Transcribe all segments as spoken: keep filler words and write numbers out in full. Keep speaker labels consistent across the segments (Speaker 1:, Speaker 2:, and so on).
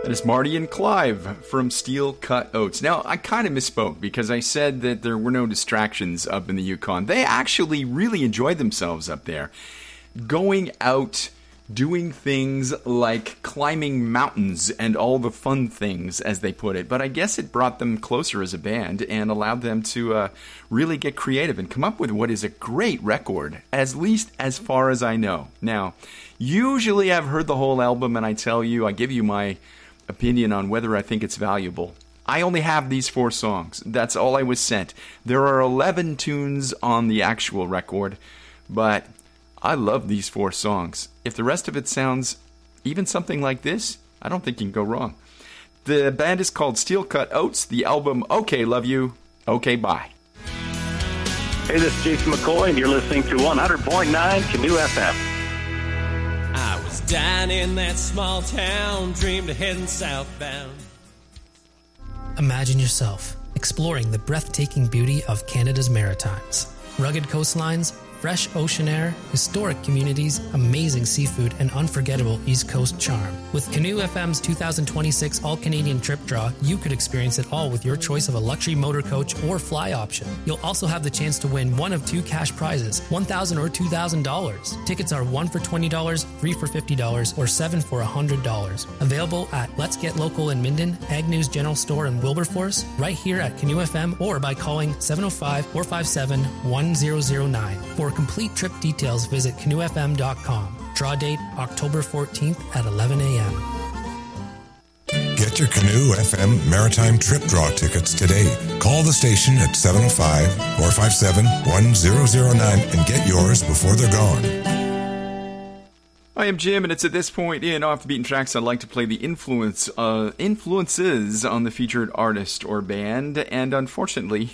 Speaker 1: That is Marty and Clive from Steel Cut Oats. Now, I kind of misspoke because I said that there were no distractions up in the Yukon. They actually really enjoyed themselves up there. Going out, doing things like climbing mountains and all the fun things, as they put it. But I guess it brought them closer as a band and allowed them to uh, really get creative and come up with what is a great record, at least as far as I know. Now, usually I've heard the whole album and I tell you, I give you my opinion on whether I think it's valuable. I only have these four songs. That's all I was sent. There are eleven tunes on the actual record, but I love these four songs. If the rest of it sounds even something like this, I don't think you can go wrong. The band is called Steel Cut Oats. The album, Okay, Love You, Okay, Bye.
Speaker 2: Hey, this is Jason McCoy, and you're listening to one hundred point nine Canoe F M.
Speaker 3: I was down in that small town, dreamed of heading southbound.
Speaker 4: Imagine yourself exploring the breathtaking beauty of Canada's Maritimes. Rugged coastlines, fresh ocean air, historic communities, amazing seafood, and unforgettable East Coast charm. With Canoe F M's two thousand twenty-six All-Canadian Trip Draw, you could experience it all with your choice of a luxury motor coach or fly option. You'll also have the chance to win one of two cash prizes, one thousand dollars or two thousand dollars. Tickets are one for twenty dollars, three for fifty dollars, or seven for one hundred dollars. Available at Let's Get Local in Minden, Agnew's General Store in Wilberforce, right here at Canoe F M, or by calling seven oh five, four five seven, one zero zero nine. For complete trip details, visit canoe f m dot com. Draw date October fourteenth at eleven a.m.
Speaker 5: Get your Canoe F M Maritime Trip Draw tickets today. Call the station at seven oh five, four five seven, one zero zero nine and get yours before they're gone.
Speaker 1: I am Jim, and it's at this point in Off the Beaten Tracks I'd like to play the influence uh, influences on the featured artist or band, and unfortunately,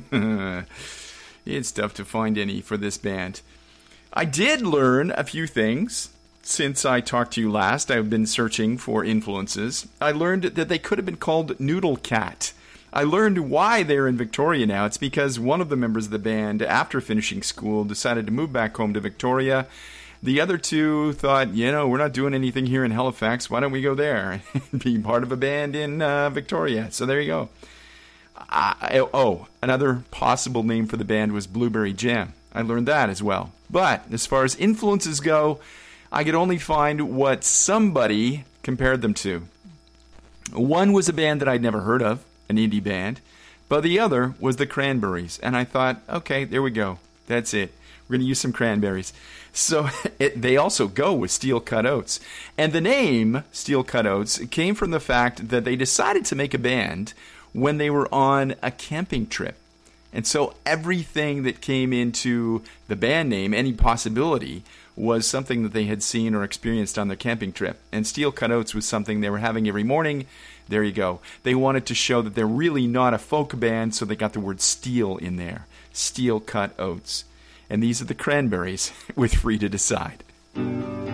Speaker 1: it's tough to find any for this band. I did learn a few things since I talked to you last. I've been searching for influences. I learned that they could have been called Noodle Cat. I learned why they're in Victoria now. It's because one of the members of the band, after finishing school, decided to move back home to Victoria. The other two thought, you know, we're not doing anything here in Halifax. Why don't we go there and be part of a band in uh, Victoria? So there you go. I, oh, another possible name for the band was Blueberry Jam. I learned that as well. But as far as influences go, I could only find what somebody compared them to. One was a band that I'd never heard of, an indie band, but the other was the Cranberries. And I thought, okay, there we go. That's it. We're going to use some cranberries. So it, they also go with Steel Cut Oats. And the name Steel Cut Oats came from the fact that they decided to make a band when they were on a camping trip. And so everything that came into the band name, any possibility, was something that they had seen or experienced on their camping trip. And Steel Cut Oats was something they were having every morning. There you go. They wanted to show that they're really not a folk band, so they got the word steel in there. Steel Cut Oats. And these are the Cranberries with Free to Decide.